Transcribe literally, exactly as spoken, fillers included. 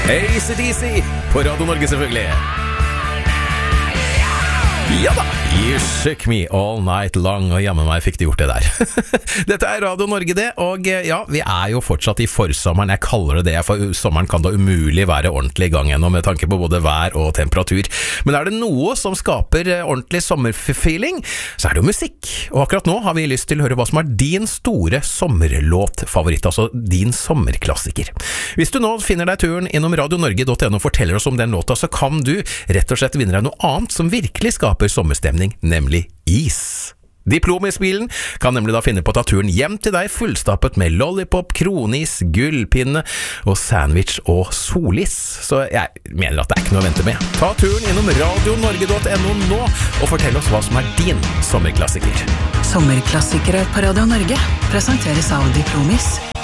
A C D C på Radio Norge selvfølgelig. Ja da, You Shook Me All Night Long, og jammen meg fikk de gjort det der. Dette er Radio Norge det, og ja, vi er jo fortsatt i forsommeren, jeg kaller det det, for sommeren kan da umulig være ordentlig i gang ennå med tanke på både vær og temperatur. Men er det noe som skaper ordentlig sommerfeeling, så er det jo musikk. Og akkurat nå har vi lyst til å høre hva som er din store sommerlåtfavoritt, altså din sommerklassiker. Hvis du nå finner deg turen innom radio norge punktum no og forteller oss om den låta, så kan du rett og slett vinne deg noe annet som virkelig skaper sommerstemning, nemlig is. Diplomisbilen kan nemlig da finne på å ta turen hjem til deg fullstappet med lollipop, kronis, gullpinne og sandwich og solis. Så jeg mener at det er ikke noe å vente med. Ta turen innom radio norge punktum no nå og fortell oss hva som er din sommerklassiker. Sommerklassikere på Radio Norge presenteres av Diplomis.